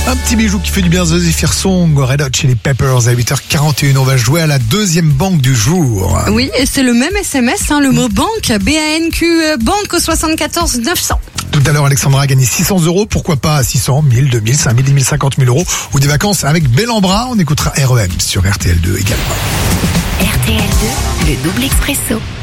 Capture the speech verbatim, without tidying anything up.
Un petit bijou qui fait du bien, The Zephyr Song, Red Hot Chili Peppers à huit heures quarante et une. On va jouer à la deuxième banque du jour. Oui, et c'est le même S M S, hein, le mot banque, B A N Q, euh, banque au soixante-quatorze neuf cents. Tout à l'heure, Alexandra a gagné six cents euros. Pourquoi pas six cents, mille, deux mille, cinq mille, dix mille, cinquante mille euros ou des vacances avec Bellambra. On écoutera R E M sur R T L deux également. R T L deux, le double expresso.